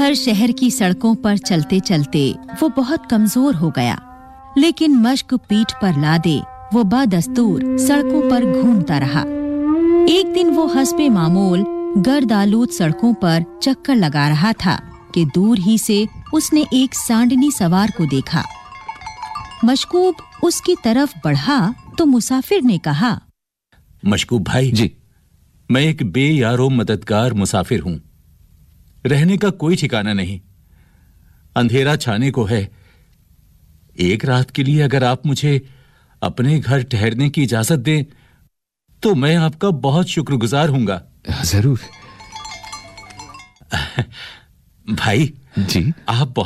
भर शहर की सड़कों पर चलते-चलते वो बहुत कमजोर हो गया, लेकिन मश्क पीठ पर लादे वो बदस्तूर सड़कों पर घूमता रहा। एक दिन वो हस्बे मामूल गर्द-आलूद सड़कों पर चक्कर लगा रहा था कि दूर ही से उसने एक सांडनी सवार को देखा। मशकूब उसकी तरफ बढ़ा तो मुसाफिर ने कहा, मशकूब भाई जी, मैं एक बेयारो मददगार मुसाफिर हूं। रहने का कोई ठिकाना नहीं, अंधेरा छाने को है। एक रात के लिए अगर आप मुझे अपने घर ठहरने की इजाजत दें तो मैं आपका बहुत शुक्रगुजार हूंगा। जरूर। भाई जी, आप